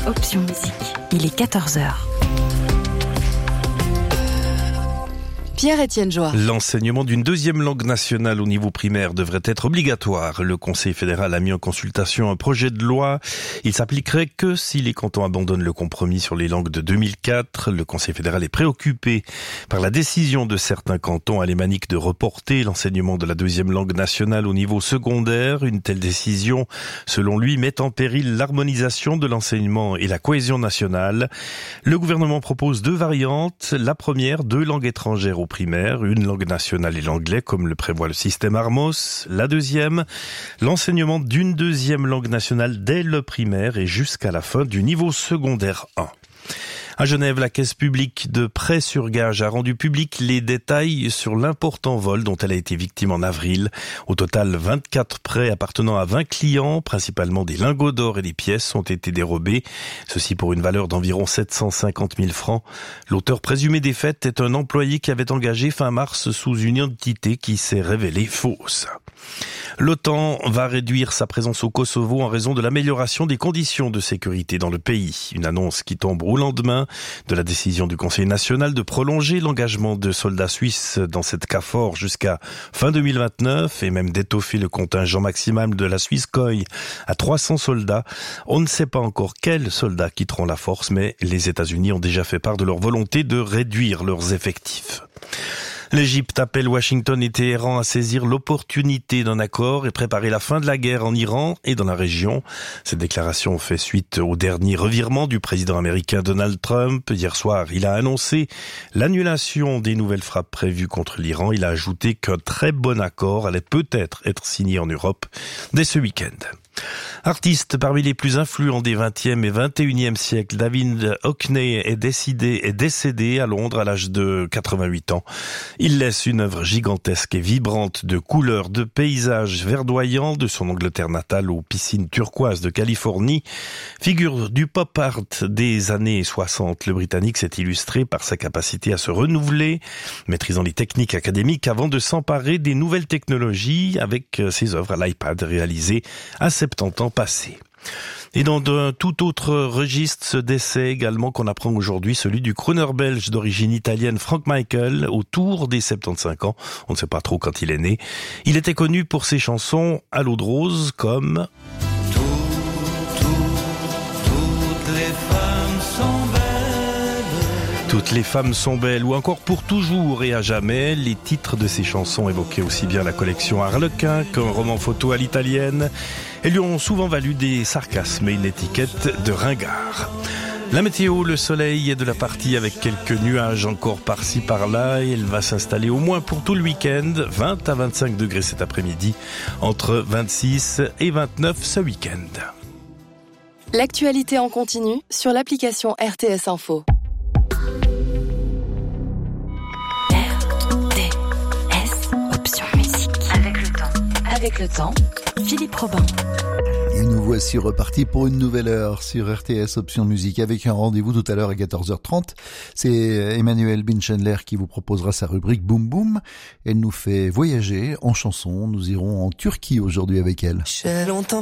Option Musique. Il est 14h. Pierre-Étienne Joie. L'enseignement d'une deuxième langue nationale au niveau primaire devrait être obligatoire. Le Conseil fédéral a mis en consultation un projet de loi. Il s'appliquerait que si les cantons abandonnent le compromis sur les langues de 2004. Le Conseil fédéral est préoccupé par la décision de certains cantons alémaniques de reporter l'enseignement de la deuxième langue nationale au niveau secondaire. Une telle décision, selon lui, met en péril l'harmonisation de l'enseignement et la cohésion nationale. Le gouvernement propose 2 variantes. La première, 2 langues étrangères au primaire, une langue nationale et l'anglais comme le prévoit le système Armos. La deuxième, l'enseignement d'une deuxième langue nationale dès le primaire et jusqu'à la fin du niveau secondaire 1. À Genève, la Caisse publique de prêt sur gage a rendu public les détails sur l'important vol dont elle a été victime en avril. Au total, 24 prêts appartenant à 20 clients, principalement des lingots d'or et des pièces, ont été dérobés. Ceci pour une valeur d'environ 750 000 francs. L'auteur présumé des faits est un employé qui avait engagé fin mars sous une identité qui s'est révélée fausse. L'OTAN va réduire sa présence au Kosovo en raison de l'amélioration des conditions de sécurité dans le pays. Une annonce qui tombe au lendemain de la décision du Conseil national de prolonger l'engagement de soldats suisses dans cette KFOR jusqu'à fin 2029 et même d'étoffer le contingent maximal de la Suisse COI à 300 soldats. On ne sait pas encore quels soldats quitteront la force, mais les États-Unis ont déjà fait part de leur volonté de réduire leurs effectifs. L'Égypte appelle Washington et Téhéran à saisir l'opportunité d'un accord et préparer la fin de la guerre en Iran et dans la région. Cette déclaration fait suite au dernier revirement du président américain Donald Trump. Hier soir, il a annoncé l'annulation des nouvelles frappes prévues contre l'Iran. Il a ajouté qu'un très bon accord allait peut-être être signé en Europe dès ce week-end. Artiste parmi les plus influents des 20e et 21e siècles, David Hockney est décédé à Londres à l'âge de 88 ans. Il laisse une œuvre gigantesque et vibrante de couleurs, de paysages verdoyants de son Angleterre natale aux piscines turquoises de Californie. Figure du pop art des années 60, le Britannique s'est illustré par sa capacité à se renouveler, maîtrisant les techniques académiques avant de s'emparer des nouvelles technologies avec ses œuvres à l'iPad réalisées à 70 ans passés. Et dans un tout autre registre, ce décès également qu'on apprend aujourd'hui, celui du crooner belge d'origine italienne Frank Michael, autour des 75 ans. On ne sait pas trop quand il est né. Il était connu pour ses chansons à l'eau de rose comme... Toutes les femmes sont belles, ou encore Pour toujours et à jamais. Les titres de ces chansons évoquaient aussi bien la collection Harlequin qu'un roman photo à l'italienne et lui ont souvent valu des sarcasmes et une étiquette de ringard. La météo, le soleil est de la partie avec quelques nuages encore par-ci par-là et elle va s'installer au moins pour tout le week-end, 20 à 25 degrés cet après-midi, entre 26 et 29 ce week-end. L'actualité en continu sur l'application RTS Info. Avec le temps, Philippe Robin. Et nous voici repartis pour une nouvelle heure sur RTS Option Musique avec un rendez-vous tout à l'heure à 14h30. C'est Emmanuel Binchendler qui vous proposera sa rubrique Boum Boum. Elle nous fait voyager en chanson. Nous irons en Turquie aujourd'hui avec elle. J'ai longtemps